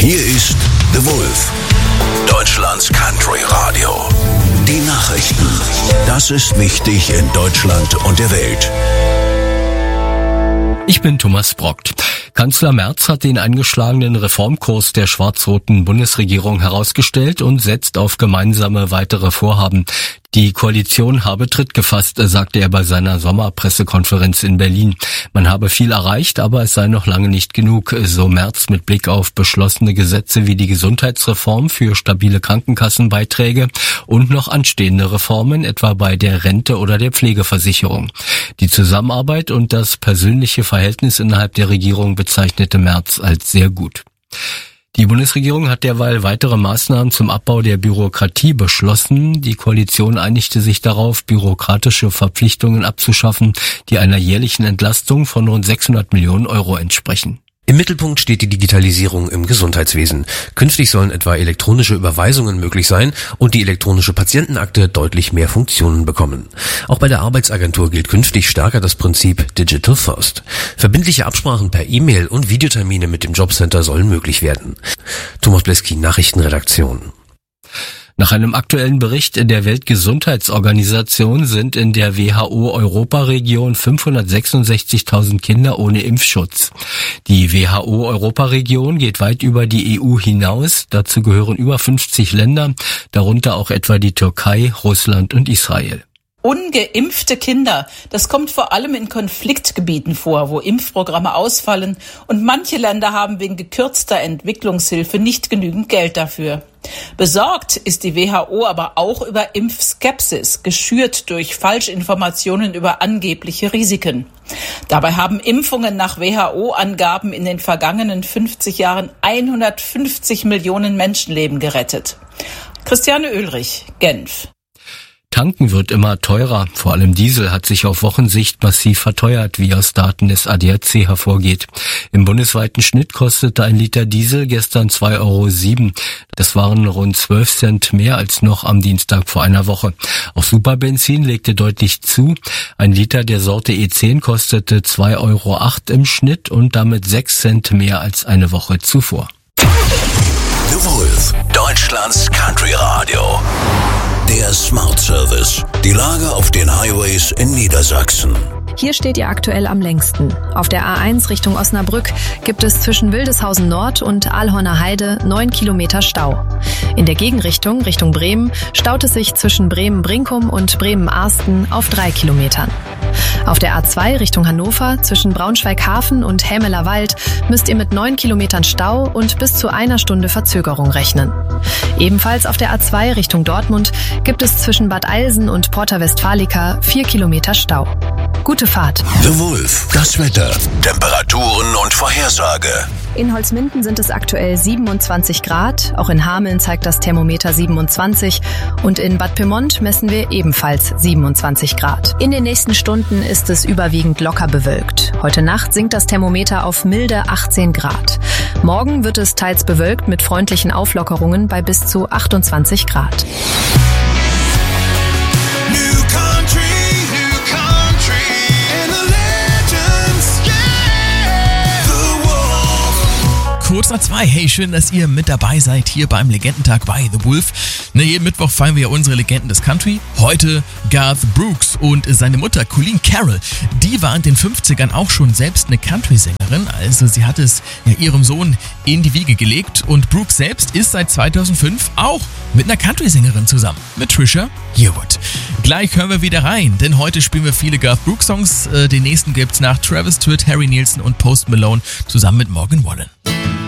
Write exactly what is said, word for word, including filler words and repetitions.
Hier ist The Wolf, Deutschlands Country Radio. Die Nachrichten. Das ist wichtig in Deutschland und der Welt. Ich bin Thomas Brockt. Kanzler Merz hat den eingeschlagenen Reformkurs der schwarz-roten Bundesregierung herausgestellt und setzt auf gemeinsame weitere Vorhaben. Die Koalition habe Tritt gefasst, sagte er bei seiner Sommerpressekonferenz in Berlin. Man habe viel erreicht, aber es sei noch lange nicht genug, so Merz mit Blick auf beschlossene Gesetze wie die Gesundheitsreform für stabile Krankenkassenbeiträge und noch anstehende Reformen, etwa bei der Rente oder der Pflegeversicherung. Die Zusammenarbeit und das persönliche Verhältnis innerhalb der Regierung bezeichnete Merz als sehr gut. Die Bundesregierung hat derweil weitere Maßnahmen zum Abbau der Bürokratie beschlossen. Die Koalition einigte sich darauf, bürokratische Verpflichtungen abzuschaffen, die einer jährlichen Entlastung von rund sechshundert Millionen Euro entsprechen. Im Mittelpunkt steht die Digitalisierung im Gesundheitswesen. Künftig sollen etwa elektronische Überweisungen möglich sein und die elektronische Patientenakte deutlich mehr Funktionen bekommen. Auch bei der Arbeitsagentur gilt künftig stärker das Prinzip Digital First. Verbindliche Absprachen per E-Mail und Videotermine mit dem Jobcenter sollen möglich werden. Thomas Bleski, Nachrichtenredaktion. Nach einem aktuellen Bericht der Weltgesundheitsorganisation sind in der W H O-Europaregion fünfhundertsechsundsechzigtausend Kinder ohne Impfschutz. Die W H O-Europaregion geht weit über die E U hinaus. Dazu gehören über fünfzig Länder, darunter auch etwa die Türkei, Russland und Israel. Ungeimpfte Kinder, das kommt vor allem in Konfliktgebieten vor, wo Impfprogramme ausfallen und manche Länder haben wegen gekürzter Entwicklungshilfe nicht genügend Geld dafür. Besorgt ist die W H O aber auch über Impfskepsis, geschürt durch Falschinformationen über angebliche Risiken. Dabei haben Impfungen nach W H O-Angaben in den vergangenen fünfzig Jahren hundertfünfzig Millionen Menschenleben gerettet. Christiane Oehlrich, Genf. Tanken wird immer teurer. Vor allem Diesel hat sich auf Wochensicht massiv verteuert, wie aus Daten des A D A C hervorgeht. Im bundesweiten Schnitt kostete ein Liter Diesel gestern zwei Euro sieben. Das waren rund zwölf Cent mehr als noch am Dienstag vor einer Woche. Auch Superbenzin legte deutlich zu. Ein Liter der Sorte E zehn kostete zwei Euro acht im Schnitt und damit sechs Cent mehr als eine Woche zuvor. The Wolf, Deutschlands Country Radio. Der Smart Service. Die Lage auf den Highways in Niedersachsen. Hier steht ihr aktuell am längsten. Auf der A eins Richtung Osnabrück gibt es zwischen Wildeshausen Nord und Alhorner Heide neun Kilometer Stau. In der Gegenrichtung, Richtung Bremen, staut es sich zwischen Bremen-Brinkum und Bremen-Arsten auf drei Kilometern. Auf der A zwei Richtung Hannover zwischen Braunschweig-Hafen und Hämeler Wald müsst ihr mit neun Kilometern Stau und bis zu einer Stunde Verzögerung rechnen. Ebenfalls auf der A zwei Richtung Dortmund gibt es zwischen Bad Eilsen und Porta Westfalica vier Kilometer Stau. Gute Fahrt. The Wolf, das Wetter, Temperaturen und Vorhersage. In Holzminden sind es aktuell siebenundzwanzig Grad, auch in Hameln zeigt das Thermometer siebenundzwanzig und in Bad Pyrmont messen wir ebenfalls siebenundzwanzig Grad. In den nächsten Stunden ist es überwiegend locker bewölkt. Heute Nacht sinkt das Thermometer auf milde achtzehn Grad. Morgen wird es teils bewölkt mit freundlichen Auflockerungen bei bis zu achtundzwanzig Grad. Kurz nach zwei. Hey, schön, dass ihr mit dabei seid hier beim Legendentag bei The Wolf. Ne, jeden Mittwoch feiern wir ja unsere Legenden des Country. Heute Garth Brooks und seine Mutter Colleen Carroll. Die war in den fünfzigern auch schon selbst eine Country-Sängerin. Also sie hat es ja ihrem Sohn in die Wiege gelegt. Und Brooks selbst ist seit zweitausendfünf auch mit einer Country-Sängerin zusammen. Mit Trisha Yearwood. Gleich hören wir wieder rein, denn heute spielen wir viele Garth Brooks Songs. Den nächsten gibt's nach Travis Tritt, Harry Nilsson und Post Malone zusammen mit Morgan Wallen.